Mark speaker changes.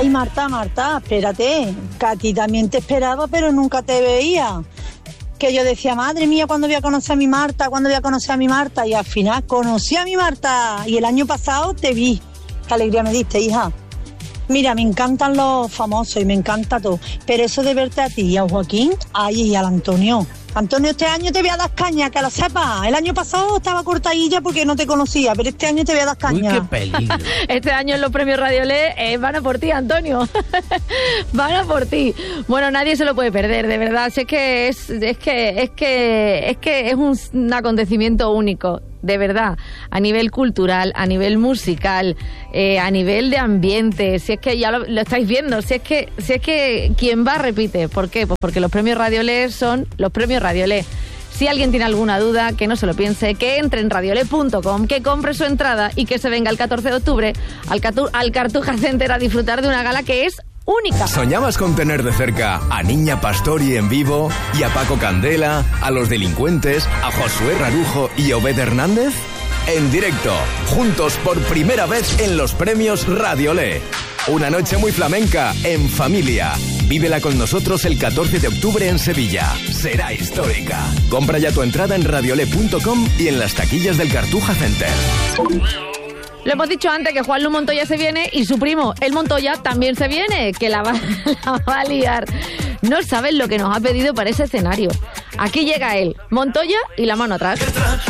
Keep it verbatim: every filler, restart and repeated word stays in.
Speaker 1: Ay, Marta, Marta, espérate, que a ti también te esperaba, pero nunca te veía. Que yo decía, madre mía, ¿cuándo voy a conocer a mi Marta? ¿Cuándo voy a conocer a mi Marta? Y al final conocí a mi Marta. Y el año pasado te vi. Qué alegría me diste, hija. Mira, me encantan los famosos y me encanta todo. Pero eso de verte a ti y a Joaquín, ay, y al Antonio. Antonio, este año te voy a dar caña, que lo sepas. El año pasado estaba cortadilla porque no te conocía, pero este año te voy a dar caña.
Speaker 2: Uy, qué peligro.
Speaker 3: Este año en los premios Radiolé eh, van a por ti, Antonio. Van a por ti. Bueno, nadie se lo puede perder, de verdad. Si es que es, es que es que es que es un, un acontecimiento único. De verdad, a nivel cultural, a nivel musical, eh, a nivel de ambiente, si es que ya lo, lo estáis viendo, si es que si es que quien va repite. ¿Por qué? Pues porque los premios Radiolé son los premios Radiolé. Si alguien tiene alguna duda, que no se lo piense, que entre en radiolé punto com, que compre su entrada y que se venga el catorce de octubre al, Catu- al Cartuja Center a disfrutar de una gala que es única.
Speaker 4: ¿Soñabas con tener de cerca a Niña Pastori en vivo y a Paco Candela, a Los Delincuentes, a Josué Rarujo y a Obed Hernández? En directo, juntos por primera vez en los premios Radiolé. Una noche muy flamenca, en familia. Vívela con nosotros el catorce de octubre en Sevilla. Será histórica. Compra ya tu entrada en radiolé punto com y en las taquillas del Cartuja Center.
Speaker 3: Lo hemos dicho antes que Juanlu Montoya se viene y su primo, el Montoya, también se viene, que la va, la va a liar. No saben lo que nos ha pedido para ese escenario. Aquí llega él, Montoya y la mano atrás.